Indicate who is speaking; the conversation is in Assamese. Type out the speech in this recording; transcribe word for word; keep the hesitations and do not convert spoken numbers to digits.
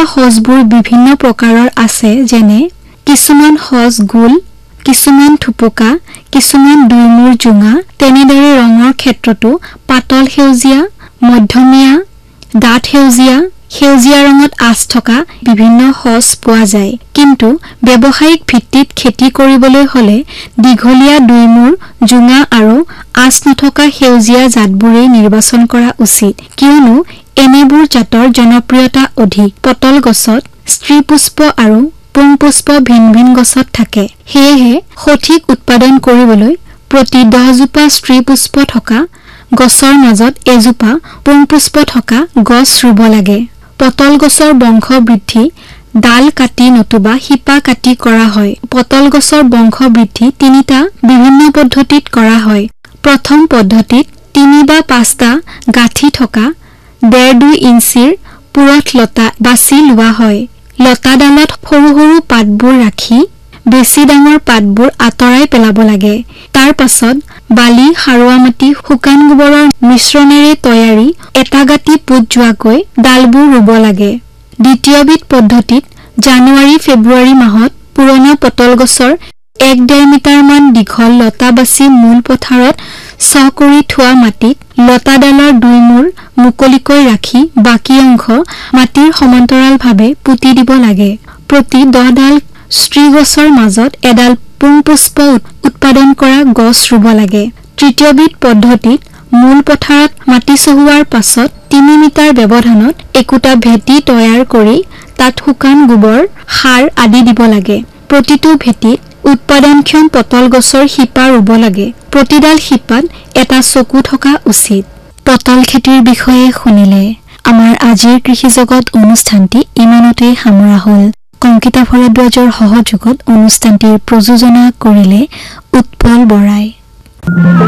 Speaker 1: সজবোৰ বিভিন্ন প্ৰকাৰৰ আছে, যেনে কিছুমান সজ গোল, কিছুমান থুপুকা, কিছুমান দুইমূৰ জোঙা। তেনেদৰে ৰঙৰ ক্ষেত্ৰতো পাতল সেউজীয়া, মধ্যমীয়া, ডাঠ সেউজীয়া, সেউজীয়া ৰঙত আঁচ থকা বিভিন্ন সজ পোৱা যায়। কিন্তু ব্যৱসায়িক ভিত্তিত খেতি কৰিবলৈ হ'লে দীঘলীয়া দুইমূৰ জোঙা আৰু আঁচ নথকা সেউজীয়া জাতবোৰেই নিৰ্বাচন কৰা উচিত, কিয়নো এনেবোৰ জাতৰ জনপ্ৰিয়তা অধিক। পটল গছত স্ত্ৰী পুষ্প আৰু পুং পুষ্প ভিন ভিন গছত থাকে। সেয়েহে সঠিক উৎপাদন কৰিবলৈ প্ৰতি দহ জোপা স্ত্ৰী পুষ্প থকা গছৰ মাজত এজোপা পুং পুষ্প থকা গছ ৰুব লাগে। পটল গছৰ বংশ বৃদ্ধি ডাল কাটি নতুবা শিপা কাটি কৰা হয়। পটল গছৰ বংশ বৃদ্ধি তিনিটা বিভিন্ন পদ্ধতিত কৰা হয়। প্ৰথম পদ্ধতিত তিনি বা পাঁচটা গাঁঠি থকা ডেৰ দুই ইঞ্চিৰ পুৰঠ লতা বাছি লোৱা হয়। লতাডালত সৰু সৰু পাতবোৰ ৰাখি বেছি ডাঙৰ পাতবোৰ আঁতৰাই পেলাব লাগে। তাৰ পাছত বালি, সাৰুৱা মাটি, শুকান গোবৰৰ মিশ্ৰণেৰে তৈয়াৰী এটা গাঁতি পোত যোৱাকৈ ডালবোৰ ৰুব লাগে। দ্বিতীয়বিধ পদ্ধতিত জানুৱাৰী ফেব্ৰুৱাৰী মাহত পুৰণা পটল গছৰ এক ডেৰ মিটাৰমান দীঘল লতা বাছি মূল পথাৰত চহ কৰি থোৱা মাটিত লতাডালৰ দুই মূৰ মুকলিকৈ ৰাখি বাকী অংশ মাটিৰ সমান্তৰালভাৱে পুতি দিব লাগে। প্ৰতি দহডাল স্ত্ৰী গছৰ মাজত এডাল পুং পুষ্প উৎপাদন কৰা গছ ৰুব লাগে। তৃতীয়বিধ পদ্ধতিত মূল পথাৰত মাটি চহোৱাৰ পাছত তিনি মিটাৰ ব্যৱধানত একোটা ভেটি তৈয়াৰ কৰি তাত শুকান গোবৰ, সাৰ আদি দিব লাগে। প্ৰতিটো ভেটিত উৎপাদনক্ষম পটল গছৰ শিপা ৰুব লাগে। প্ৰতিডাল শিপাত এটা চকু থকা উচিত। পটল খেতিৰ বিষয়ে শুনিলে। আমাৰ আজিৰ কৃষি জগত অনুষ্ঠানটি ইমানতেই সামৰা হ'ল। কংকিতা ভৰদ্বাজৰ সহযোগত অনুষ্ঠানটিৰ প্ৰযোজনা কৰিলে উৎপল বৰাই।